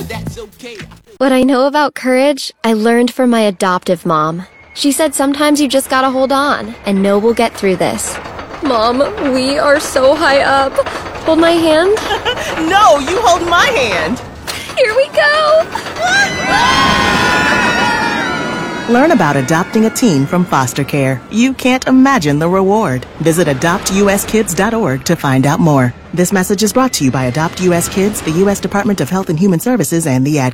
What I know about courage, I learned from my adoptive mom. She said sometimes you just gotta hold on and know we'll get through this. Mom, we are so high up. Hold my hand. No, you hold my hand. Here we go. Learn about adopting a teen from foster care. You can't imagine the reward. Visit adoptuskids.org to find out more. This message is brought to you by Adopt US Kids, the U.S. Department of Health and Human Services, and the Ad